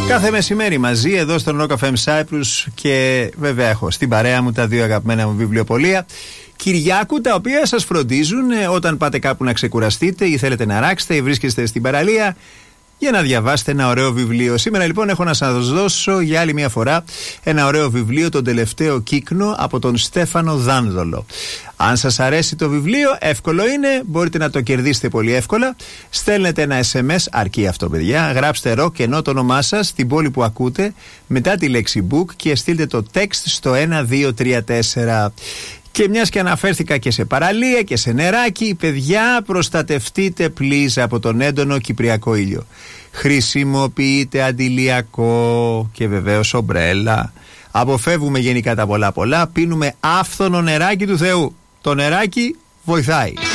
Κάθε μεσημέρι μαζί εδώ στον Rock FM Cyprus και βέβαια έχω στην παρέα μου τα δύο αγαπημένα μου βιβλιοπωλεία Κυριάκου, τα οποία σας φροντίζουν όταν πάτε κάπου να ξεκουραστείτε ή θέλετε να ράξετε ή βρίσκεστε στην παραλία για να διαβάσετε ένα ωραίο βιβλίο. Σήμερα λοιπόν έχω να σας δώσω για άλλη μια φορά ένα ωραίο βιβλίο, τον τελευταίο κύκνο από τον Στέφανο Δάνδολο. Αν σας αρέσει το βιβλίο, εύκολο είναι, μπορείτε να το κερδίσετε πολύ εύκολα. Στέλνετε ένα SMS, αρκεί αυτό παιδιά, γράψτε rock ενώ το όνομά σας, την πόλη που ακούτε, μετά τη λέξη book και στείλτε το text στο 1234. Και μιας και αναφέρθηκα και σε παραλία και σε νεράκι, παιδιά, προστατευτείτε please από τον έντονο κυπριακό ήλιο. Χρησιμοποιείτε αντιλιακό και βεβαίως ομπρέλα. Αποφεύγουμε γενικά τα πολλά, πίνουμε άφθονο νεράκι του Θεού. Το νεράκι βοηθάει.